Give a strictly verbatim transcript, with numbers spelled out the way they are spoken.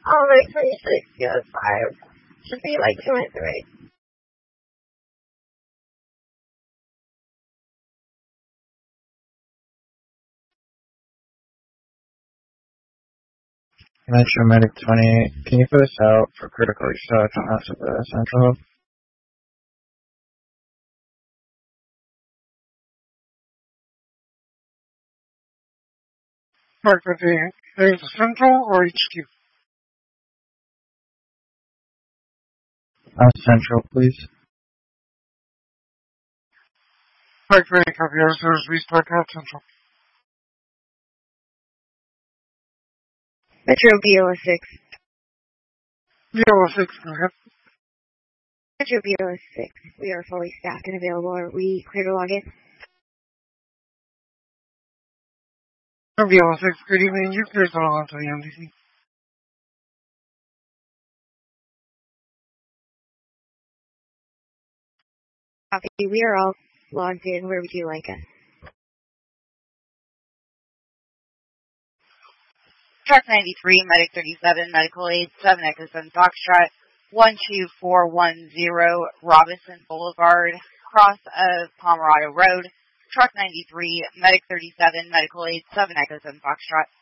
All right, twenty-six, goes five. Should be like two and three. Metro Medic twenty, can you put us out for critical research on us at the Central Hub? Mark with the is Central or H Q? Uh, Central, please. Mark with the copy. Our service restart at Central. Metro B O six. B O six, go ahead. Metro B O six. We are fully staffed and available. Are we clear to log in? B O six, good evening. You clear to log on to the M D C. Copy. We are all logged in. Where would you like us? Truck ninety-three, Medic thirty-seven, Medical Aid, seven Echo seven Foxtrot, one two four one zero Robinson Boulevard, cross of Pomerado Road. Truck ninety-three, Medic thirty-seven, Medical Aid, seven Echo seven Foxtrot.